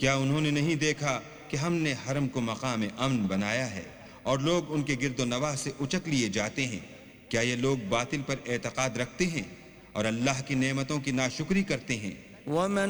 क्या उन्होंने नहीं देखा कि हमने हरम को मकाम अमन बनाया है और लोग उनके गिरदो नवाह से उचक लिए जाते हैं? क्या ये लोग बातिल पर एतकाद रखते हैं और अल्लाह की नेमतों की नाशुक्री करते हैं?